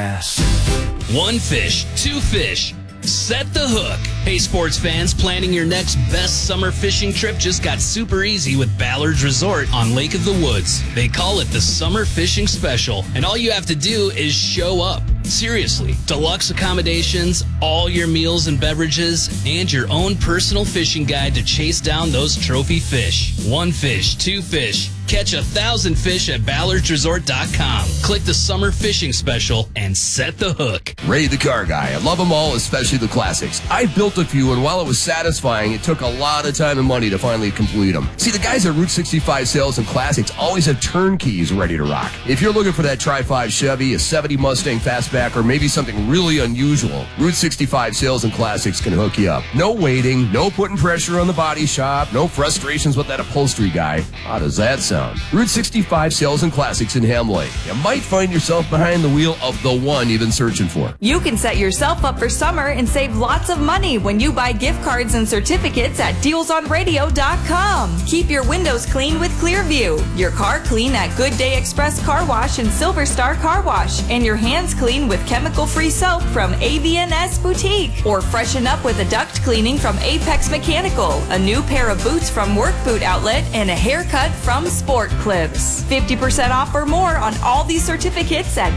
gas. One fish, two fish. Set the hook. Hey, sports fans, planning your next best summer fishing trip just got super easy with Ballard's Resort on Lake of the Woods. They call it the Summer Fishing Special, and all you have to do is show up. Seriously, deluxe accommodations, all your meals and beverages, and your own personal fishing guide to chase down those trophy fish. One fish, two fish. Catch 1,000 fish at ballardsresort.com. Click the Summer Fishing Special and set the hook. Ray the Car Guy. I love them all, especially the classics. I built a few, and while it was satisfying, it took a lot of time and money to finally complete them. See, the guys at Route 65 Sales and Classics always have turnkeys ready to rock. If you're looking for that Tri-5 Chevy, a 70 Mustang Fastback, or maybe something really unusual, Route 65 Sales and Classics can hook you up. No waiting, no putting pressure on the body shop, no frustrations with that upholstery guy. How does that sound? Route 65 Sales and Classics in Ham Lake. You might find yourself behind the wheel of the one you've been searching for. You can set yourself up for summer and save lots of money when you buy gift cards and certificates at dealsonradio.com. Keep your windows clean with Clearview, your car clean at Good Day Express Car Wash and Silver Star Car Wash, and your hands clean with chemical-free soap from AVNS Boutique. Or freshen up with a duct cleaning from Apex Mechanical, a new pair of boots from Work Boot Outlet, and a haircut from Sport Clips. 50% off or more on all these certificates at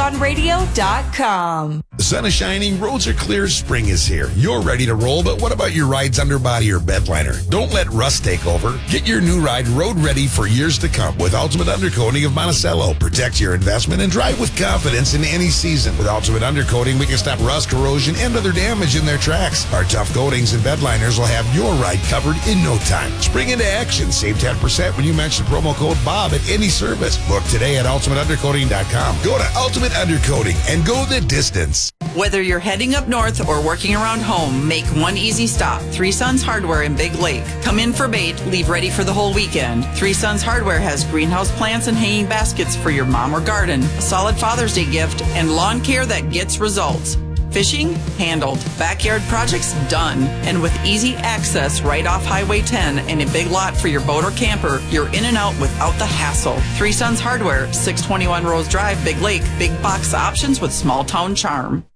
dealsonradio.com. The sun is shining, roads are clear, spring is here. You're ready to roll, but what about your ride's underbody or bedliner? Don't let rust take over. Get your new ride road ready for years to come with Ultimate Undercoating of Monticello. Protect your investment and drive with confidence in any season. With Ultimate Undercoating, we can stop rust, corrosion, and other damage in their tracks. Our tough coatings and bedliners will have your ride covered in no time. Spring into action. Save 10% when you mention promo code BOB at any service. Book today at ultimateundercoating.com. Go to Ultimate Undercoating and go the distance. Whether you're heading up north or working around home, make one easy stop. Three Sons Hardware in Big Lake. Come in for bait, leave ready for the whole weekend. Three Sons Hardware has greenhouse plants and hanging baskets for your mom or garden, a solid Father's Day gift, and lawn care that gets results. Fishing? Handled. Backyard projects? Done. And with easy access right off Highway 10 and a big lot for your boat or camper, you're in and out without the hassle. Three Sons Hardware, 621 Rose Drive, Big Lake. Big box options with small town charm.